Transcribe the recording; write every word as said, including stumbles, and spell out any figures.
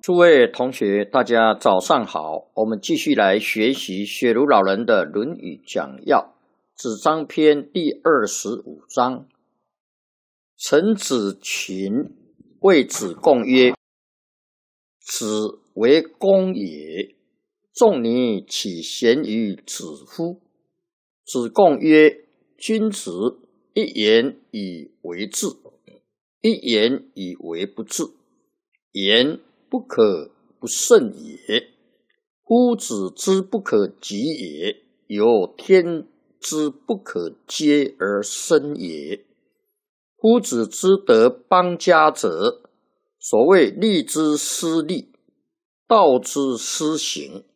诸位同学，大家早上好。我们继续来学习雪茹老人的《论语讲要》子张篇第二十五章。陈子群谓子贡曰：“子为公也，仲尼岂贤于子乎？”子贡曰：“君子一言以为治，一言以为不治。言不可不慎也。夫子之不可及也，由天之不可接而生也。夫子之得邦家者，所谓利之失利，道之失行。